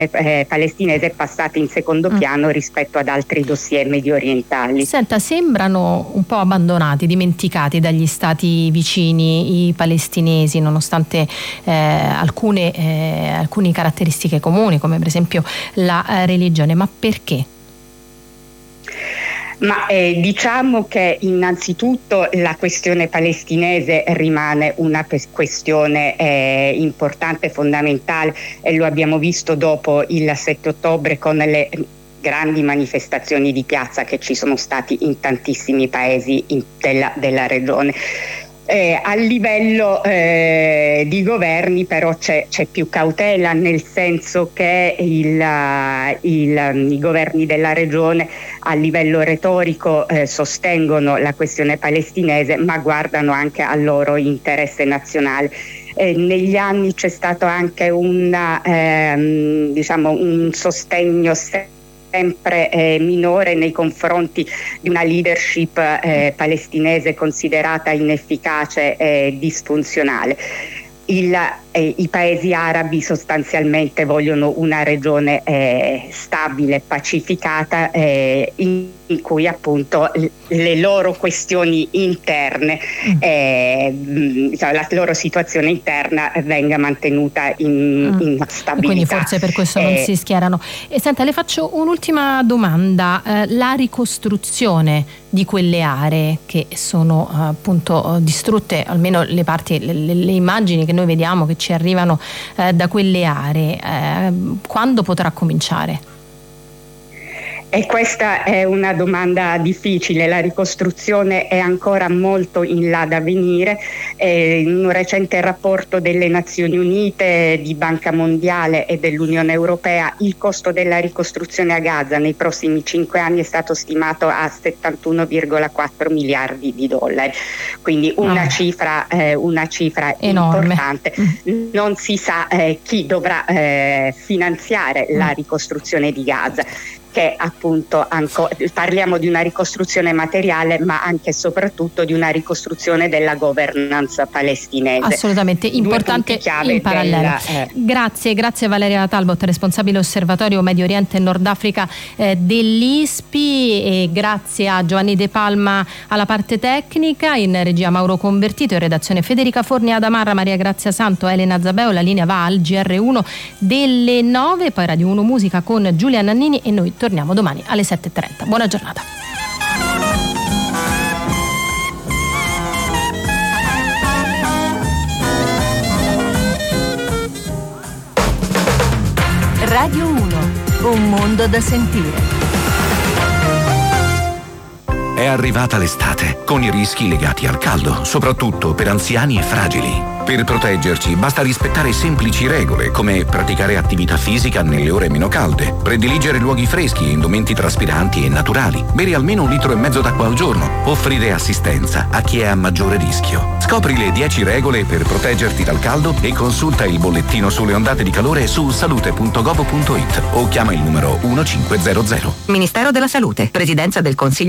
palestinese è passata in secondo piano rispetto ad altri dossier medio orientali. Senta, sembrano un po' abbandonati, dimenticati dagli stati vicini i palestinesi, nonostante alcune caratteristiche comuni, come per esempio la religione. Ma perché? Ma diciamo che innanzitutto la questione palestinese rimane una questione importante, fondamentale, e lo abbiamo visto dopo il 7 ottobre con le grandi manifestazioni di piazza che ci sono stati in tantissimi paesi della regione. A livello di governi però c'è più cautela, nel senso che i governi della regione a livello retorico sostengono la questione palestinese, ma guardano anche al loro interesse nazionale. Negli anni c'è stato anche un sostegno sempre minore nei confronti di una leadership palestinese considerata inefficace e disfunzionale. I paesi arabi sostanzialmente vogliono una regione stabile, pacificata, in cui appunto le loro questioni interne, la loro situazione interna venga mantenuta in stabilità. Quindi forse per questo non si schierano. E senta, le faccio un'ultima domanda. La ricostruzione di quelle aree che sono appunto distrutte, almeno le parti, le immagini che noi vediamo che ci arrivano da quelle aree, quando potrà cominciare? E questa è una domanda difficile, la ricostruzione è ancora molto in là da venire. In un recente rapporto delle Nazioni Unite, di Banca Mondiale e dell'Unione Europea, il costo della ricostruzione a Gaza nei prossimi 5 anni è stato stimato a 71,4 miliardi di dollari, quindi una cifra enorme, importante. Non si sa chi dovrà finanziare la ricostruzione di Gaza, che appunto parliamo di una ricostruzione materiale, ma anche e soprattutto di una ricostruzione della governance palestinese. Assolutamente importante in parallelo. Grazie Valeria Talbot, responsabile osservatorio Medio Oriente e Nord Africa dell'ISPI, e grazie a Giovanni De Palma alla parte tecnica, in regia Mauro Convertito, in redazione Federica Forni, Adamarra, Maria Grazia Santo, Elena Zabeo. La linea va al GR1 delle 9, poi Radio 1 Musica con Giulia Nannini, e noi torniamo domani alle 7:30. Buona giornata. Radio 1, un mondo da sentire. È arrivata l'estate, con i rischi legati al caldo, soprattutto per anziani e fragili. Per proteggerci basta rispettare semplici regole, come praticare attività fisica nelle ore meno calde, prediligere luoghi freschi e indumenti traspiranti e naturali, bere almeno 1,5 litri d'acqua al giorno, offrire assistenza a chi è a maggiore rischio. Scopri le 10 regole per proteggerti dal caldo e consulta il bollettino sulle ondate di calore su salute.gov.it o chiama il numero 1500. Ministero della Salute, Presidenza del Consiglio